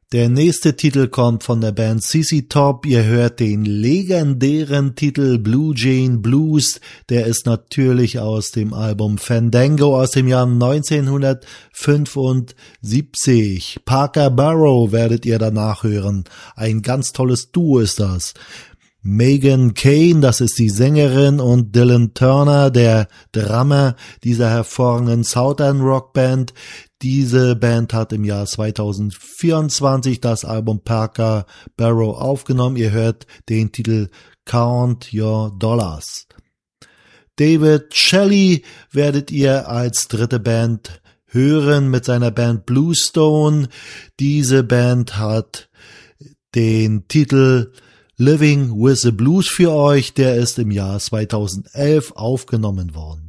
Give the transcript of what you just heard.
Der nächste Titel kommt von der Band ZZ Top. Ihr hört den legendären Titel Blue Jean Blues. Der ist natürlich aus dem Album Fandango aus dem Jahr 1975. Parker Barrow werdet ihr danach hören. Ein ganz tolles Duo ist das. Megan Kane, das ist die Sängerin, und Dylan Turner, der Drummer dieser hervorragenden Southern Rock Band. Diese Band hat im Jahr 2024 das Album Parker Barrow aufgenommen. Ihr hört den Titel Count Your Dollars. David Shelley werdet ihr als dritte Band hören mit seiner Band Bluestone. Diese Band hat den Titel Living with the Blues für euch. Der ist im Jahr 2011 aufgenommen worden.